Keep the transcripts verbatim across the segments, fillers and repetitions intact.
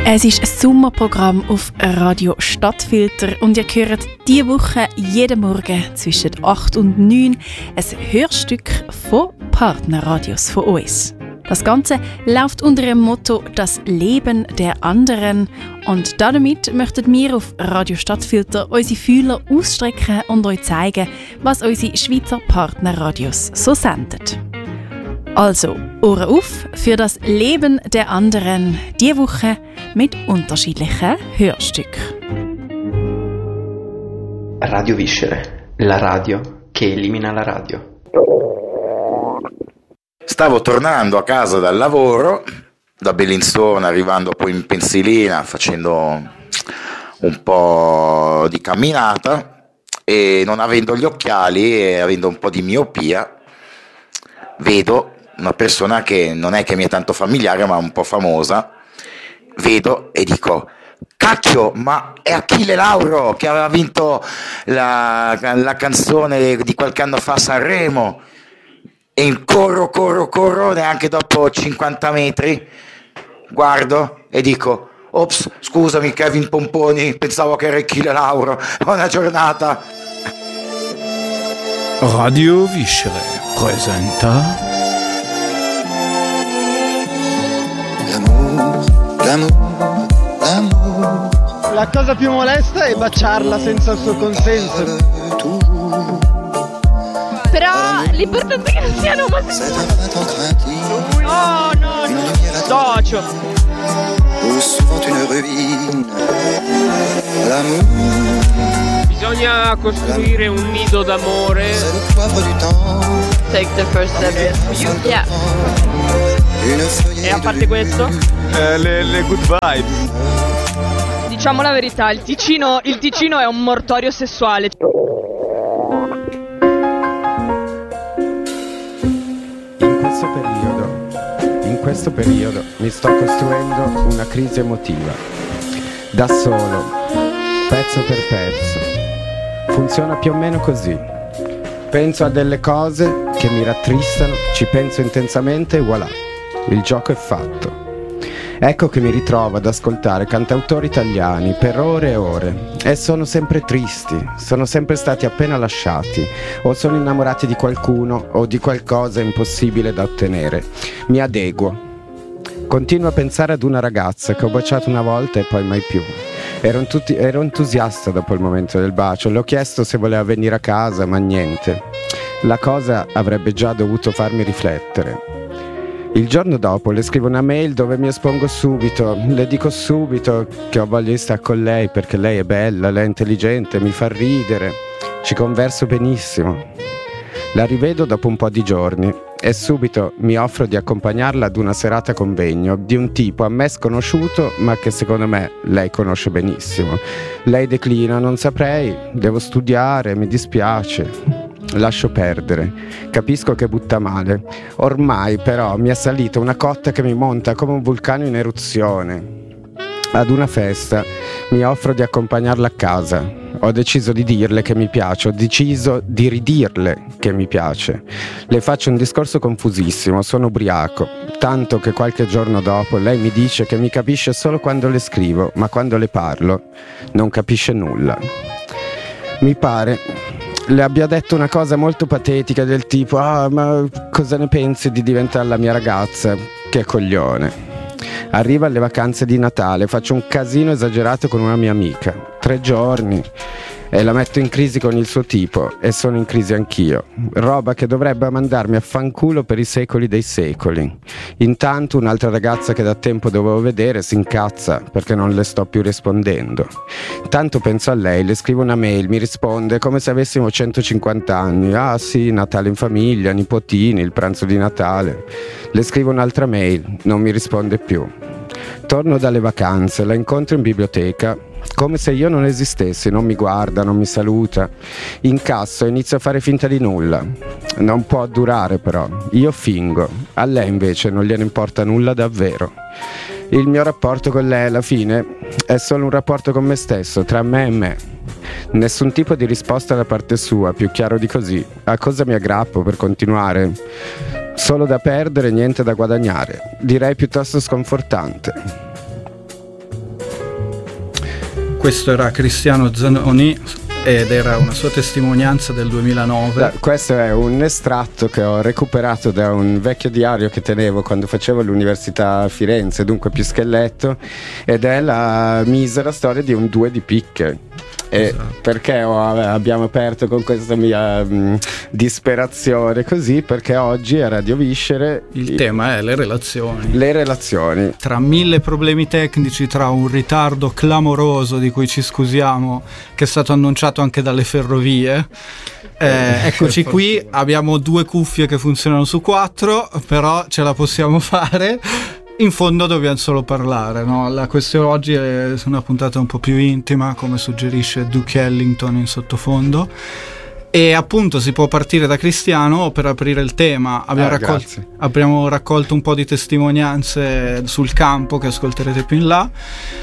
Es ist ein Sommerprogramm auf Radio Stadtfilter und ihr hört diese Woche jeden Morgen zwischen acht und neun ein Hörstück von Partnerradios von uns. Das Ganze läuft unter dem Motto «Das Leben der anderen» und damit möchten wir auf Radio Stadtfilter unsere Fühler ausstrecken und euch zeigen, was unsere Schweizer Partnerradios so senden. Also, Ohren auf für das Leben der anderen, diese Woche mit unterschiedlichen Hörstücken. Radio Viscere, la radio che elimina la radio. Stavo tornando a casa dal lavoro, da Bellinzona, arrivando poi in Pensilina, facendo un po' di camminata e non avendo gli occhiali e avendo un po' di miopia, vedo una persona che non è che mi è tanto familiare ma un po' famosa, vedo e dico: cacchio, ma è Achille Lauro che aveva vinto la, la canzone di qualche anno fa a Sanremo. E corro, corro, corro, neanche dopo cinquanta metri guardo e dico: ops, scusami Kevin Pomponi, pensavo che era Achille Lauro. Buona giornata. Radio Viscere presenta L'amour, l'amour, l'amour. La cosa più molesta è baciarla senza il suo consenso. Però l'importante è che non siano omosessuali. Oh no, no, socio. Ou souvent une ruine. L'amour. Bisogna costruire un nido d'amore. C'est le poivre du temps. Take the first step. Yeah. E a parte questo? Eh, le, le good vibes. Diciamo la verità, il Ticino, il Ticino è un mortorio sessuale. In questo periodo, in questo periodo mi sto costruendo una crisi emotiva. Da solo, pezzo per pezzo. Funziona più o meno così. Penso a delle cose che mi rattristano, ci penso intensamente e voilà, il gioco è fatto. Ecco che mi ritrovo ad ascoltare cantautori italiani per ore e ore e sono sempre tristi, sono sempre stati appena lasciati o sono innamorati di qualcuno o di qualcosa impossibile da ottenere. Mi adeguo. Continuo a pensare ad una ragazza che ho baciato una volta e poi mai più. Ero, tutti, ero entusiasta dopo il momento del bacio, le ho chiesto se voleva venire a casa, ma niente. La cosa avrebbe già dovuto farmi riflettere. Il giorno dopo le scrivo una mail dove mi espongo subito, le dico subito che ho voglia di stare con lei perché lei è bella, lei è intelligente, mi fa ridere, ci converso benissimo. La rivedo dopo un po' di giorni e subito mi offro di accompagnarla ad una serata convegno di un tipo a me sconosciuto ma che secondo me lei conosce benissimo. Lei declina: non saprei, devo studiare, mi dispiace. Lascio perdere, capisco che butta male. Ormai però mi è salita una cotta che mi monta come un vulcano in eruzione. Ad una festa mi offro di accompagnarla a casa. Ho deciso di dirle che mi piace, ho deciso di ridirle che mi piace. Le faccio un discorso confusissimo, sono ubriaco, tanto che qualche giorno dopo lei mi dice che mi capisce solo quando le scrivo, ma quando le parlo non capisce nulla. Mi pare le abbia detto una cosa molto patetica del tipo: ah, ma cosa ne pensi di diventare la mia ragazza? Che coglione. Arriva alle vacanze di Natale, faccio un casino esagerato con una mia amica. Tre giorni e la metto in crisi con il suo tipo e sono in crisi anch'io. Roba che dovrebbe mandarmi a fanculo per i secoli dei secoli. Intanto un'altra ragazza che da tempo dovevo vedere si incazza perché non le sto più rispondendo. Intanto penso a lei, le scrivo una mail, mi risponde come se avessimo centocinquanta anni. Ah sì, Natale in famiglia, nipotini, il pranzo di Natale. Le scrivo un'altra mail, non mi risponde più. Torno dalle vacanze, la incontro in biblioteca, come se io non esistessi, non mi guarda, non mi saluta. Incasso e inizio a fare finta di nulla. Non può durare però, io fingo. A lei invece non gliene importa nulla davvero. Il mio rapporto con lei alla fine è solo un rapporto con me stesso, tra me e me. Nessun tipo di risposta da parte sua, più chiaro di così. A cosa mi aggrappo per continuare? Solo da perdere, niente da guadagnare. Direi piuttosto sconfortante. questo era Cristiano Zanoni ed era una sua testimonianza del duemilanove. Questo è un estratto che ho recuperato da un vecchio diario che tenevo quando facevo l'università a Firenze, dunque Pischelletto, ed è la misera storia di un due di picche. E esatto. Perché ho, abbiamo aperto con questa mia mh, disperazione così? Perché oggi a Radio Viscere il tema è le relazioni. Le relazioni. Tra mille problemi tecnici, tra un ritardo clamoroso di cui ci scusiamo, che è stato annunciato anche dalle ferrovie. Eh, eccoci qui, abbiamo due cuffie che funzionano su quattro, però ce la possiamo fare. In fondo dobbiamo solo parlare, no? La questione oggi è una puntata un po' più intima, come suggerisce Duke Ellington in sottofondo, e appunto si può partire da Cristiano per aprire il tema. Abbiamo, ah, raccol- abbiamo raccolto un po' di testimonianze sul campo che ascolterete più in là,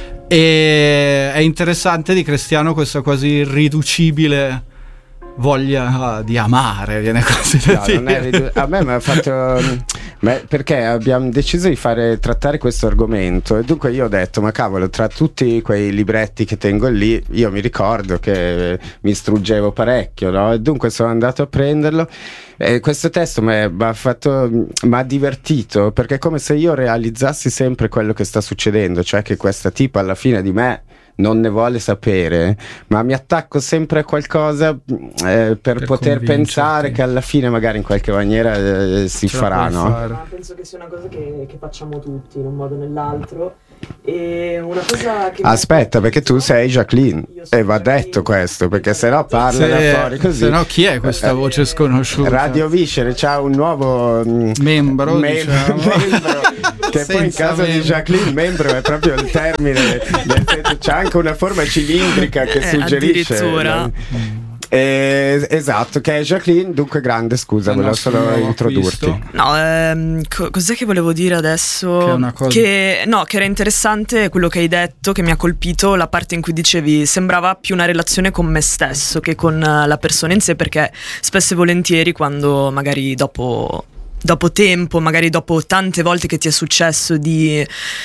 e è interessante di Cristiano questa quasi irriducibile voglia di amare, viene così da no, dire. Non è ridu- a me mi ha fatto ma perché abbiamo deciso di fare trattare questo argomento, e dunque io ho detto ma cavolo, tra tutti quei libretti che tengo lì io mi ricordo che mi struggevo parecchio, no? E dunque sono andato a prenderlo, e questo testo mi ha fatto mi ha divertito, perché è come se io realizzassi sempre quello che sta succedendo, cioè che questa tipa alla fine di me non ne vuole sapere, ma mi attacco sempre a qualcosa eh, per, per poter pensare che alla fine magari in qualche maniera eh, si farà, no? Ma penso che sia una cosa che, che facciamo tutti in un modo o nell'altro. E una cosa che aspetta, perché tu sei Jacqueline e va detto questo, perché sennò parla se, da fuori così. Se no chi è questa voce sconosciuta? Radio Viscere c'ha un nuovo membro, mem- diciamo. membro che poi in caso membro. Di Jacqueline membro è proprio il termine, nel senso c'è anche una forma cilindrica che eh, suggerisce addirittura Eh, esatto, che è Jacqueline, dunque grande, scusa, volevo solo introdurti. No, ehm, co- cos'è che volevo dire adesso? Che è una cosa... Che, no, che era interessante quello che hai detto, che mi ha colpito, la parte in cui dicevi sembrava più una relazione con me stesso che con la persona in sé, perché spesso e volentieri quando magari dopo... dopo tempo, magari dopo tante volte che ti è successo di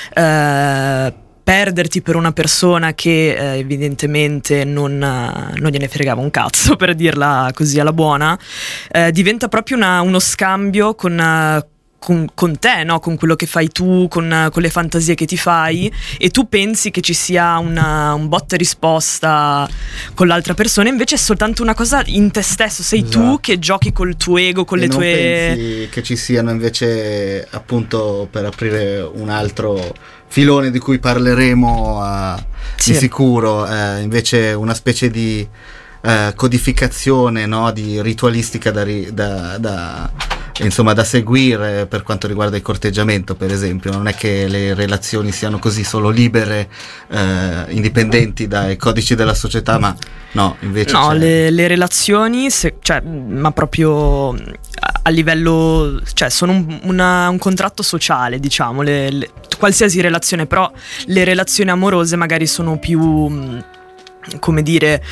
eh, perderti per una persona che eh, evidentemente non, non gliene fregava un cazzo, per dirla così alla buona, eh, diventa proprio una, uno scambio con, uh, con, con te, no? Con quello che fai tu, con, con le fantasie che ti fai, e tu pensi che ci sia una, un botta e risposta con l'altra persona, invece è soltanto una cosa in te stesso, sei esatto. tu che giochi col tuo ego, con e le non tue... pensi che ci siano invece, appunto, per aprire un altro filone di cui parleremo uh, sì. di sicuro, uh, invece una specie di uh, codificazione, no? Di ritualistica da, ri- da, da insomma da seguire per quanto riguarda il corteggiamento, per esempio. Non è che le relazioni siano così solo libere, uh, indipendenti dai codici della società, ma no, invece no, c'è... le, le relazioni se, cioè, ma proprio a livello, cioè sono un, una, un contratto sociale, diciamo, le, le, qualsiasi relazione, però le relazioni amorose magari sono più, come dire,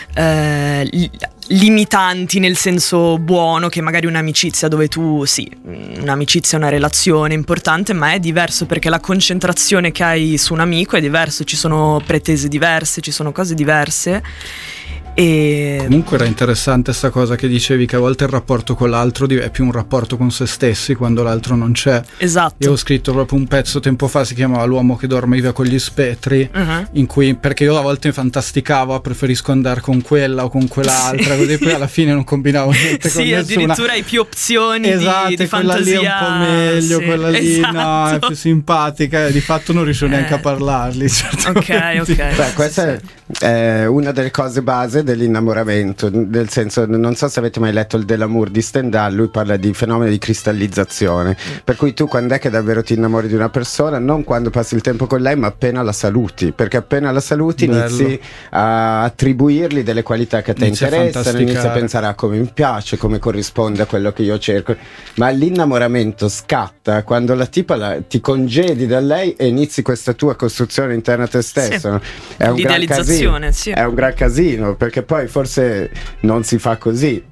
eh, limitanti nel senso buono, che magari un'amicizia, dove tu sì, un'amicizia è una relazione importante, ma è diverso perché la concentrazione che hai su un amico è diverso, ci sono pretese diverse, ci sono cose diverse. E... comunque era interessante sta cosa che dicevi, che a volte il rapporto con l'altro è più un rapporto con se stessi quando l'altro non c'è. Esatto. Io ho scritto proprio un pezzo tempo fa, si chiamava L'uomo che dormiva con gli spettri, uh-huh. in cui, perché io a volte fantasticavo, preferisco andare con quella o con quell'altra, sì. Così poi alla fine non combinavo niente sì, con nessuna. Sì, addirittura hai più opzioni esatto, di, di quella fantasia. Lì è un po' meglio, sì, quella lì esatto. no, è più simpatica, e di fatto non riesco eh. neanche a parlarli. Ok, ok. Beh, questa è eh, una delle cose base dell'innamoramento, nel senso, non so se avete mai letto il Delamour di Stendhal, lui parla di fenomeni di cristallizzazione, mm. per cui tu quando è che davvero ti innamori di una persona, non quando passi il tempo con lei, ma appena la saluti, perché appena la saluti Bello. inizi a attribuirgli delle qualità che a te inizi interessano, a inizi a pensare a come mi piace, come corrisponde a quello che io cerco, ma l'innamoramento scatta quando la tipa la, ti congedi da lei e inizi questa tua costruzione interna a te stesso, sì. È un gran casino, sì. È un gran casino, perché poi forse non si fa così,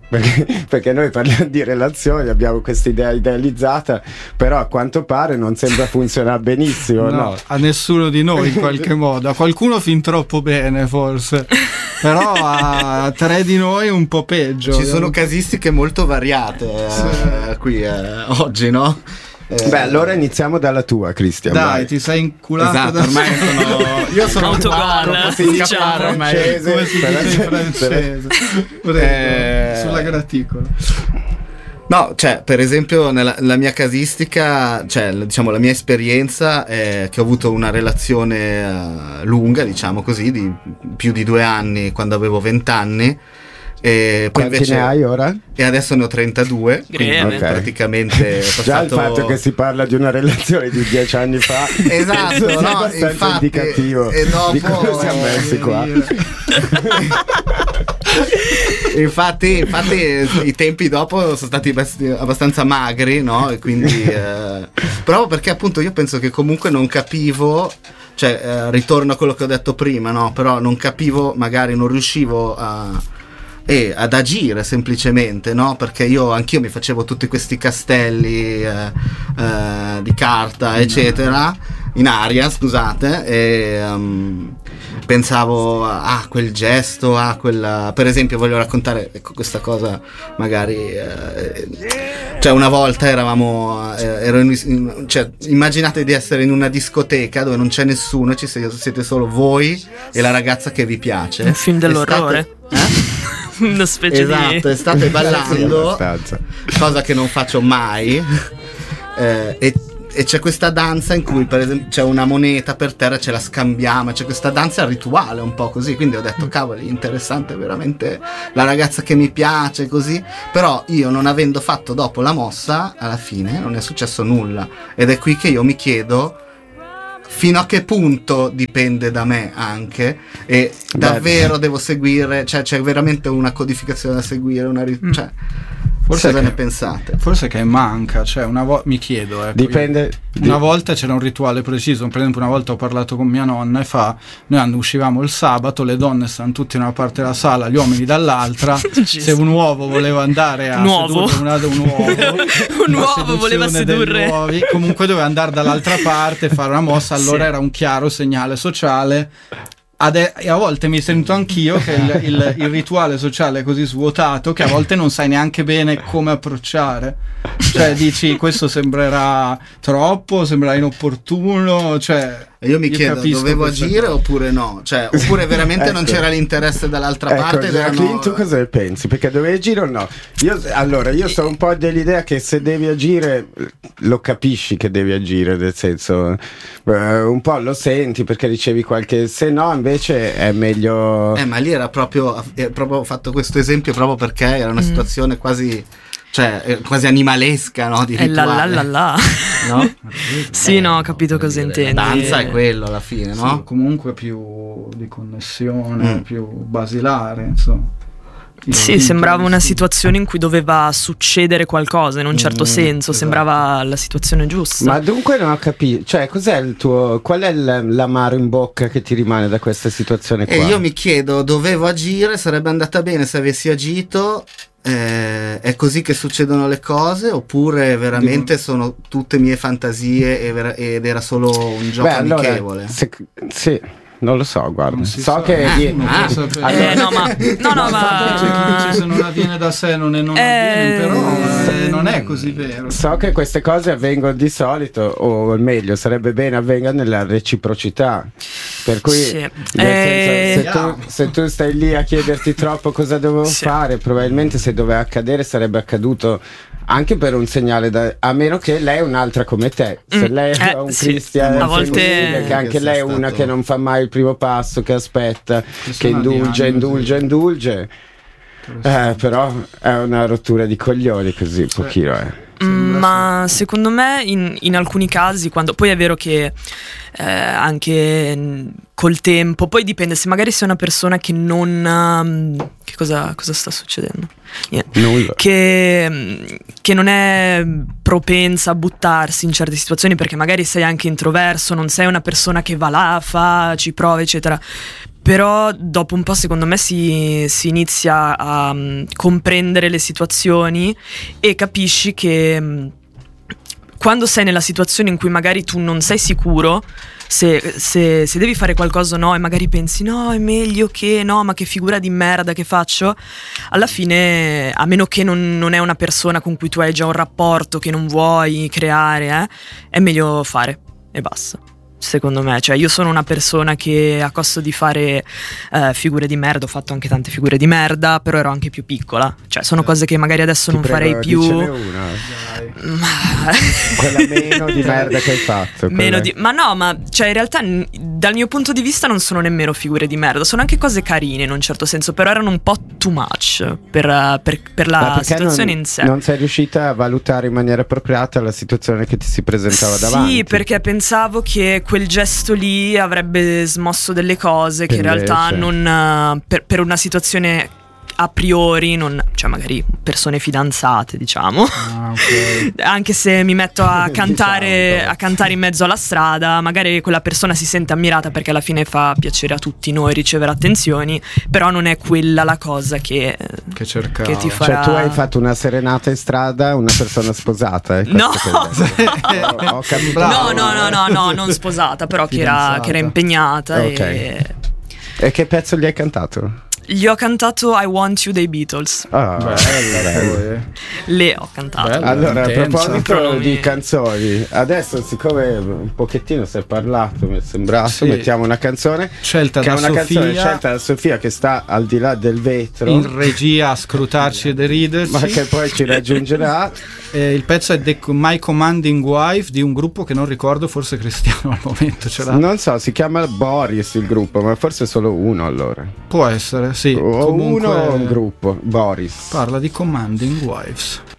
Perché, perché noi parliamo di relazioni, abbiamo questa idea idealizzata, però a quanto pare non sembra funzionare benissimo, no? No, a nessuno di noi in qualche modo, a qualcuno fin troppo bene forse, però a tre di noi un po' peggio. Ci sono casistiche molto variate eh, sì. qui eh, oggi, no? Eh, Beh, allora iniziamo dalla tua, Cristian. Dai, vai. Ti sei inculato. Esatto, da... ormai sono io sono autogol, diciamo, francese, come si dice in francese. Prego, eh... sulla graticola. No, cioè, per esempio, nella, nella mia casistica, cioè, diciamo, la mia esperienza è che ho avuto una relazione uh, lunga, diciamo così, di più di due anni quando avevo vent'anni. E poi Quanti invece ne hai ora? E adesso ne ho trentadue, quindi okay. praticamente passato... Già il fatto che si parla di una relazione di dieci anni fa esatto, è no, abbastanza infatti, indicativo e dopo, di come siamo messi qua. infatti, infatti i tempi dopo sono stati abbastanza magri, no? E quindi eh, proprio perché appunto io penso che comunque non capivo, cioè eh, ritorno a quello che ho detto prima, no? Però non capivo, magari non riuscivo a e ad agire semplicemente, no? Perché io anch'io mi facevo tutti questi castelli eh, eh, di carta eccetera in aria, scusate, e um, pensavo a ah, quel gesto, a ah, quella, per esempio voglio raccontare, ecco, questa cosa magari eh, cioè una volta eravamo eh, ero in, in, cioè, immaginate di essere in una discoteca dove non c'è nessuno, ci siete, siete solo voi e la ragazza che vi piace. Un film dell'orrore. State, eh? Una specie esatto, di... state ballando, cosa che non faccio mai, eh, e, e c'è questa danza in cui per esempio c'è una moneta per terra, ce la scambiamo, c'è questa danza rituale un po' così, quindi ho detto cavoli, interessante veramente la ragazza che mi piace così, però io non avendo fatto dopo la mossa alla fine non è successo nulla, ed è qui che io mi chiedo fino a che punto dipende da me anche, e davvero Beh. devo seguire, cioè c'è veramente una codificazione da seguire, una ri- mm. cioè forse cosa che, ne pensate? Forse che manca, cioè una volta mi chiedo, ecco, dipende. Una di... volta c'era un rituale preciso, per esempio una volta ho parlato con mia nonna e fa, noi uscivamo il sabato, le donne stanno tutte in una parte della sala, gli uomini dall'altra, se un uovo voleva andare a nuovo. sedurre una, un uovo, un uovo voleva sedurre uovi, comunque doveva andare dall'altra parte e fare una mossa, allora sì. Era un chiaro segnale sociale. Ade- e a volte mi sento anch'io che il, il, il rituale sociale è così svuotato che a volte non sai neanche bene come approcciare, cioè dici questo sembrerà troppo, sembrerà inopportuno, cioè e io mi io chiedo dovevo agire cosa. Oppure no, cioè oppure veramente ecco. non c'era l'interesse dall'altra ecco, parte, Jacqueline, no... tu cosa ne pensi? Perché dovevi agire o no? Io, allora io sono un po' dell'idea che se devi agire lo capisci che devi agire, nel senso eh, un po' lo senti perché ricevi qualche, se no invece è meglio eh ma lì era proprio eh, proprio ho fatto questo esempio proprio perché era una mm. situazione quasi cioè quasi animalesca, no? Di rituale. La la la la. No? Sì, eh, no, ho capito cosa intendi. La danza è quello alla fine, no? Sì, comunque più di connessione, mm. più basilare, insomma. Sì, sembrava una situazione in cui doveva succedere qualcosa in un certo mm, senso, esatto. Sembrava la situazione giusta. Ma dunque non ho capito, cioè cos'è il tuo, qual è l'amaro in bocca che ti rimane da questa situazione qua? E io mi chiedo, dovevo agire, sarebbe andata bene se avessi agito, eh, è così che succedono le cose oppure veramente Dico. sono tutte mie fantasie e ver- ed era solo un gioco Beh, amichevole? Allora, se, sì. Non lo so, guarda. So sa. che ah, di... ah, allora... eh, no, ma no, no, ma se non avviene da sé non è non avviene, eh... però eh, non è così vero. So che queste cose avvengono di solito, o meglio, sarebbe bene avvenga nella reciprocità. Per cui sì. nel eh... senso, se, tu, se tu stai lì a chiederti troppo cosa devo sì. fare, probabilmente se doveva accadere sarebbe accaduto anche per un segnale da, a meno che lei è un'altra come te, se mm, lei è eh, un sì. Cristian, a volte che anche che lei è una stato... che non fa mai il primo passo, che aspetta, che, che indulge, indulge, indulge, eh, però è una rottura di coglioni così, un pochino eh. Mm, ma secondo me in, in alcuni casi, quando poi è vero che eh, anche col tempo, poi dipende, se magari sei una persona che non um, che cosa, cosa sta succedendo? Nulla. Che, che non è propensa a buttarsi in certe situazioni perché magari sei anche introverso, non sei una persona che va là, fa, ci prova eccetera. Però dopo un po' secondo me si, si inizia a um, comprendere le situazioni e capisci che um, quando sei nella situazione in cui magari tu non sei sicuro se, se, se devi fare qualcosa o no, e magari pensi no è meglio che no, ma che figura di merda che faccio, alla fine, a meno che non, non è una persona con cui tu hai già un rapporto che non vuoi creare, eh, è meglio fare e basta. Secondo me, cioè io sono una persona che a costo di fare eh, figure di merda, ho fatto anche tante figure di merda, però ero anche più piccola, cioè sono cose che magari adesso Ti non prego, farei più. dicene una. Ma... quella meno di merda che hai fatto. Meno di... Ma no, ma cioè in realtà n- dal mio punto di vista non sono nemmeno figure di merda, sono anche cose carine in un certo senso, però erano un po' too much per, uh, per, per la situazione non, in sé. Non sei riuscita a valutare in maniera appropriata la situazione che ti si presentava sì, davanti. Sì, perché pensavo che quel gesto lì avrebbe smosso delle cose che, che in realtà non, per, per una situazione a priori non, cioè magari persone fidanzate, diciamo, ah, okay. Anche se mi metto a cantare diciamo, a cantare in mezzo alla strada, magari quella persona si sente ammirata perché alla fine fa piacere a tutti noi ricevere attenzioni, però non è quella la cosa che che cercavo. Che ti farà... Cioè tu hai fatto una serenata in strada a una persona sposata, eh, no. ho, ho no no no no no non sposata, però che era, che era impegnata. Okay. e... e che pezzo gli hai cantato? Gli ho cantato I Want You dei Beatles. Ah, bello, bello. Le ho cantato. Bello, allora, intensa. A proposito di canzoni, adesso siccome un pochettino si è parlato, mi è sembrato, sì. Mettiamo una canzone scelta che da è una Sofia, canzone scelta da Sofia che sta al di là del vetro in regia a scrutarci e deriderci, ma che poi ci raggiungerà. Eh, il pezzo è The My Commanding Wife di un gruppo che non ricordo, forse Cristiano al momento ce l'ha. Non so, si chiama Boris il gruppo, ma forse solo uno allora. Può essere, sì. O comunque uno o un gruppo, Boris. Parla di Commanding Wives.